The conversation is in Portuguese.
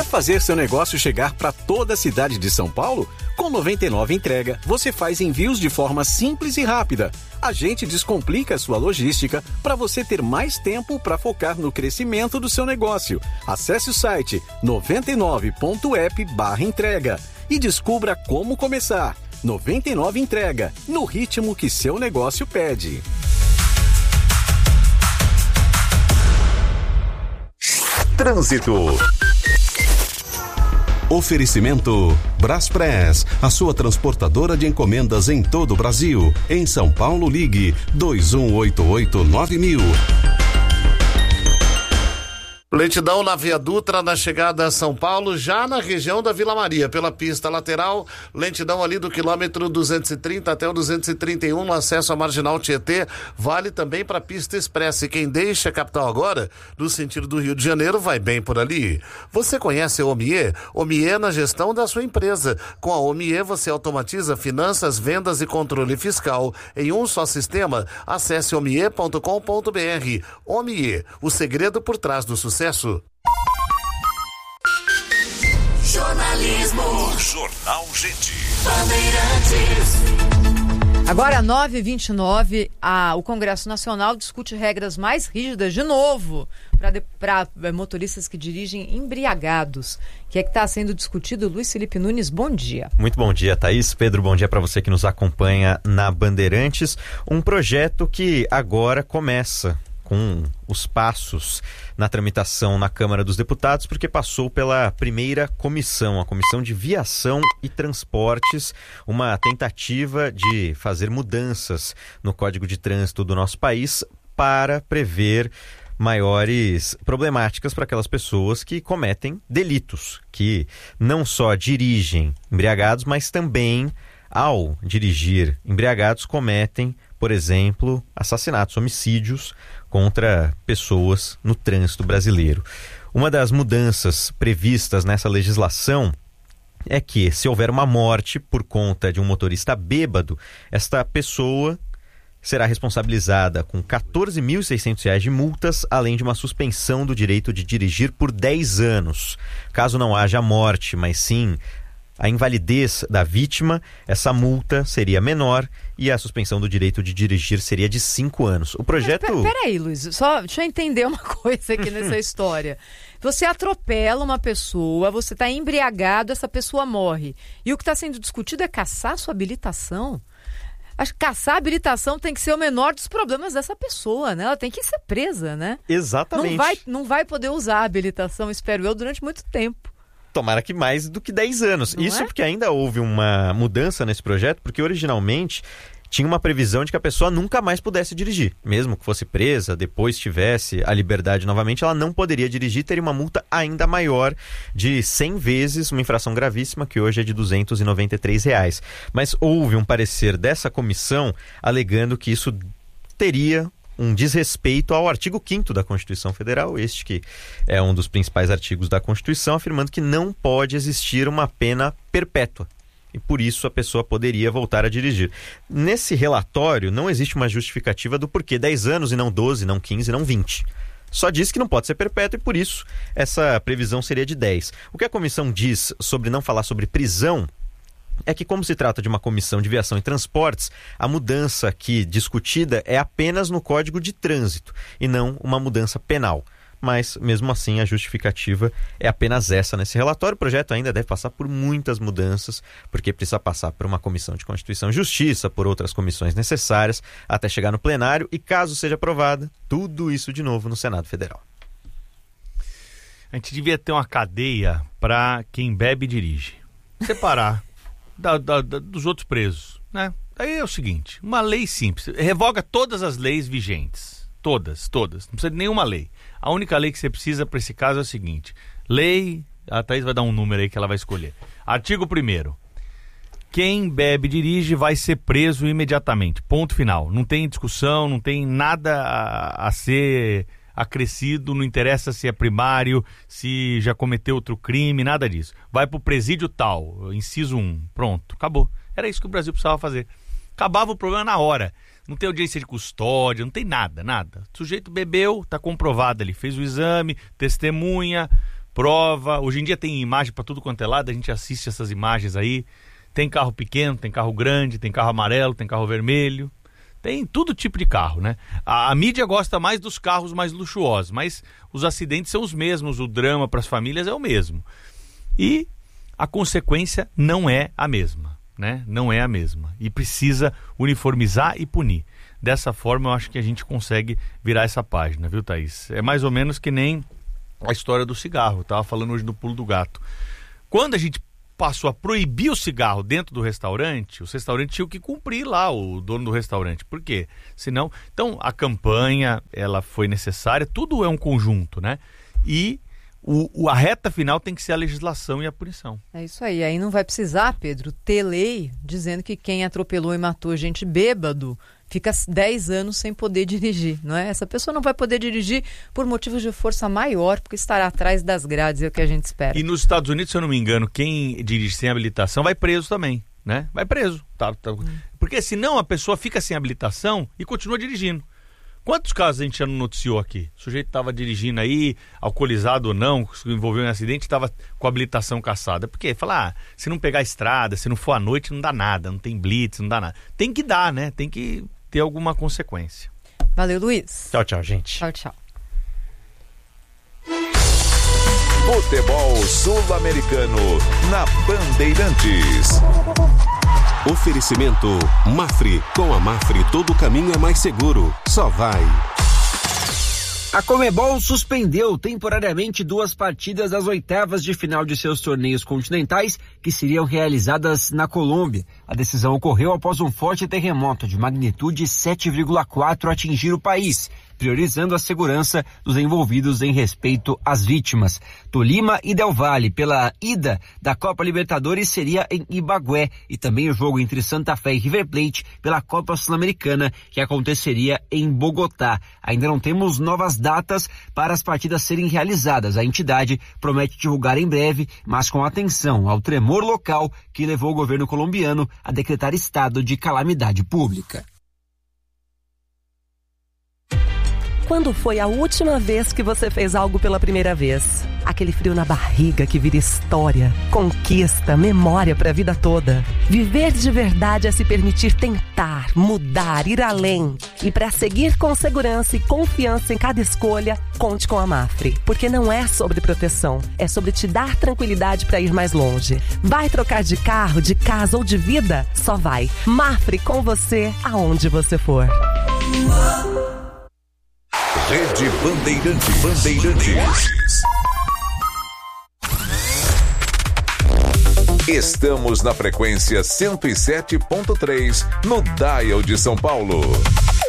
fazer seu negócio chegar para toda a cidade de São Paulo? Com 99 Entrega, você faz envios de forma simples e rápida. A gente descomplica a sua logística para você ter mais tempo para focar no crescimento do seu negócio. Acesse o site 99.app/entrega e descubra como começar. 99 Entrega, no ritmo que seu negócio pede. Trânsito. Oferecimento Braspress, a sua transportadora de encomendas em todo o Brasil. Em São Paulo, ligue 2188-9000. Lentidão na Via Dutra, na chegada a São Paulo, já na região da Vila Maria, pela pista lateral, lentidão ali do quilômetro 230 até o 231 no acesso à Marginal Tietê, vale também para a pista expressa, e quem deixa a capital agora, no sentido do Rio de Janeiro, vai bem por ali. Você conhece a Omie? Omie na gestão da sua empresa. Com a Omie você automatiza finanças, vendas e controle fiscal em um só sistema. Acesse omie.com.br. Omie, o segredo por trás do sucesso. Jornalismo. Jornal Gente. Bandeirantes. Agora, 9h29, o Congresso Nacional discute regras mais rígidas de novo para motoristas que dirigem embriagados. O que é que está sendo discutido? Luiz Felipe Nunes, bom dia. Muito bom dia, Thaís. Pedro, bom dia para você que nos acompanha na Bandeirantes. Um projeto que agora começa com os passos na tramitação na Câmara dos Deputados, porque passou pela primeira comissão, a Comissão de Viação e Transportes, uma tentativa de fazer mudanças no Código de Trânsito do nosso país para prever maiores problemáticas para aquelas pessoas que cometem delitos, que não só dirigem embriagados, mas também, ao dirigir embriagados, cometem, por exemplo, assassinatos, homicídios contra pessoas no trânsito brasileiro. Uma das mudanças previstas nessa legislação é que, se houver uma morte por conta de um motorista bêbado, esta pessoa será responsabilizada com R$ 14.600 de multas, além de uma suspensão do direito de dirigir por 10 anos. Caso não haja morte, mas sim a invalidez da vítima, essa multa seria menor e a suspensão do direito de dirigir seria de 5 anos. O projeto... Peraí, Luiz, só deixa eu entender uma coisa aqui nessa história. Você atropela uma pessoa, você está embriagado, essa pessoa morre. E o que está sendo discutido é cassar sua habilitação? Acho que cassar a habilitação tem que ser o menor dos problemas dessa pessoa, né? Ela tem que ser presa, né? Exatamente. Não vai poder usar a habilitação, espero eu, durante muito tempo. Tomara que mais do que 10 anos. Não Isso é? porque ainda houve uma mudança nesse projeto, porque originalmente tinha uma previsão de que a pessoa nunca mais pudesse dirigir. Mesmo que fosse presa, depois tivesse a liberdade novamente, ela não poderia dirigir, teria uma multa ainda maior de 100 vezes uma infração gravíssima, que hoje é de R$ 293. Mas houve um parecer dessa comissão alegando que isso teria um desrespeito ao artigo 5º da Constituição Federal, este que é um dos principais artigos da Constituição, afirmando que não pode existir uma pena perpétua. E por isso a pessoa poderia voltar a dirigir. Nesse relatório não existe uma justificativa do porquê 10 anos e não 12, não 15, não 20. Só diz que não pode ser perpétuo e por isso essa previsão seria de 10. O que a comissão diz sobre não falar sobre prisão é que, como se trata de uma comissão de viação e transportes, a mudança aqui discutida é apenas no Código de Trânsito e não uma mudança penal. Mas, mesmo assim, a justificativa é apenas essa nesse relatório. O projeto ainda deve passar por muitas mudanças, porque precisa passar por uma comissão de Constituição e Justiça, por outras comissões necessárias, até chegar no plenário e, caso seja aprovada, tudo isso de novo no Senado Federal. A gente devia ter uma cadeia para quem bebe e dirige. Separar dos outros presos, né? Aí é o seguinte, uma lei simples, revoga todas as leis vigentes, todas, não precisa de nenhuma lei. A única lei que você precisa para esse caso é o seguinte, lei, a Thaís vai dar um número aí que ela vai escolher. Artigo 1º, quem bebe e dirige vai ser preso imediatamente, ponto final, não tem discussão, não tem nada a ser acrescido, não interessa se é primário, se já cometeu outro crime, nada disso. Vai pro presídio tal, inciso 1, pronto, acabou. Era isso que o Brasil precisava fazer. Acabava o problema na hora. Não tem audiência de custódia, não tem nada. O sujeito bebeu, tá comprovado ali, fez o exame, testemunha, prova. Hoje em dia tem imagem para tudo quanto é lado, a gente assiste essas imagens aí. Tem carro pequeno, tem carro grande, tem carro amarelo, tem carro vermelho. Tem todo tipo de carro, né? A mídia gosta mais dos carros mais luxuosos, mas os acidentes são os mesmos, o drama para as famílias é o mesmo. E a consequência não é a mesma, né? Não é a mesma. E precisa uniformizar e punir. Dessa forma, eu acho que a gente consegue virar essa página, viu, Thaís? É mais ou menos que nem a história do cigarro. Eu estava falando hoje no Pulo do Gato. Quando a gente passou a proibir o cigarro dentro do restaurante, os restaurantes tinham que cumprir lá, o dono do restaurante. Por quê? Senão, então, a campanha, ela foi necessária, tudo é um conjunto, né? E a reta final tem que ser a legislação e a punição. É isso aí. Aí não vai precisar, Pedro, ter lei dizendo que quem atropelou e matou gente bêbado fica 10 anos sem poder dirigir, não é? Essa pessoa não vai poder dirigir por motivos de força maior, porque estará atrás das grades, é o que a gente espera. E nos Estados Unidos, se eu não me engano, quem dirige sem habilitação vai preso também, né? Vai preso. Tá. Porque senão a pessoa fica sem habilitação e continua dirigindo. Quantos casos a gente já não noticiou aqui? O sujeito estava dirigindo aí, alcoolizado ou não, se envolveu em um acidente, estava com a habilitação cassada. Por quê? Fala, se não pegar a estrada, se não for à noite, não dá nada, não tem blitz, não dá nada. Tem que dar, né? Tem que ter alguma consequência. Valeu, Luiz. Tchau, tchau, gente. Tchau, tchau. Futebol Sul-Americano na Bandeirantes. Oferecimento Mafre. Com a Mafre, todo caminho é mais seguro. Só vai. A Conmebol suspendeu temporariamente 2 partidas das oitavas de final de seus torneios continentais que seriam realizadas na Colômbia. A decisão ocorreu após um forte terremoto de magnitude 7,4 atingir o país, priorizando a segurança dos envolvidos em respeito às vítimas. Tolima e Del Valle, pela ida da Copa Libertadores, seria em Ibagué, e também o jogo entre Santa Fé e River Plate pela Copa Sul-Americana, que aconteceria em Bogotá. Ainda não temos novas datas para as partidas serem realizadas. A entidade promete divulgar em breve, mas com atenção ao tremor local que levou o governo colombiano a decretar estado de calamidade pública. Quando foi a última vez que você fez algo pela primeira vez? Aquele frio na barriga que vira história, conquista, memória para a vida toda. Viver de verdade é se permitir tentar, mudar, ir além. E para seguir com segurança e confiança em cada escolha, conte com a Mafre. Porque não é sobre proteção, é sobre te dar tranquilidade para ir mais longe. Vai trocar de carro, de casa ou de vida? Só vai. Mafre com você, aonde você for. Rede Bandeirantes. Estamos na frequência 107.3 no Dial de São Paulo.